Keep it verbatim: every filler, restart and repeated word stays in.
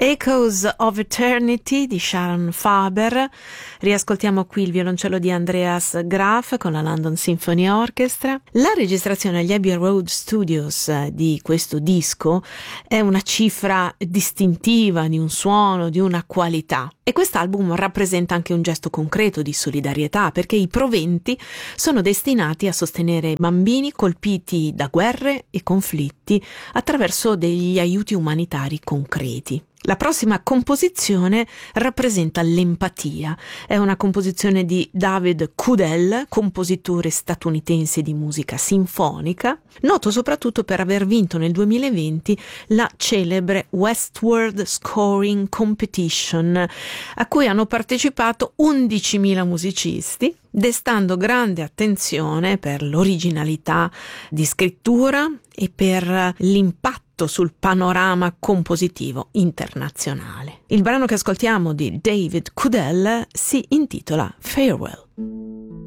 Echoes of Eternity di Sharon Faber. Riascoltiamo qui il violoncello di Andreas Graf con la London Symphony Orchestra. La registrazione agli Abbey Road Studios di questo disco è una cifra distintiva di un suono, di una qualità. E quest'album rappresenta anche un gesto concreto di solidarietà, perché i proventi sono destinati a sostenere bambini colpiti da guerre e conflitti attraverso degli aiuti umanitari concreti. La prossima composizione rappresenta l'empatia. È una composizione di David Kudell, compositore statunitense di musica sinfonica, noto soprattutto per aver vinto nel duemilaventi la celebre Westward Scoring Competition, a cui hanno partecipato undicimila musicisti, destando grande attenzione per l'originalità di scrittura e per l'impatto sul panorama compositivo internazionale. Il brano che ascoltiamo di David Kudell si intitola Farewell.